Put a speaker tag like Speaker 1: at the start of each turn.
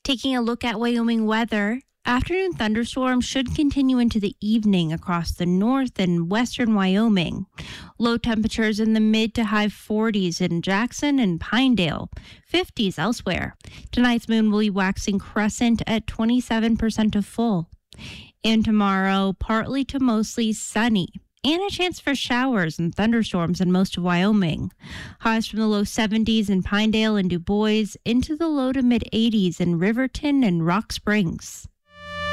Speaker 1: Taking a look at Wyoming weather, afternoon thunderstorms should continue into the evening across the north and western Wyoming. Low temperatures in the mid to high 40s in Jackson and Pinedale, 50s elsewhere. Tonight's moon will be waxing crescent at 27% of full. And tomorrow, partly to mostly sunny, and a chance for showers and thunderstorms in most of Wyoming. Highs from the low 70s in Pinedale and Du Bois into the low to mid 80s in Riverton and Rock Springs.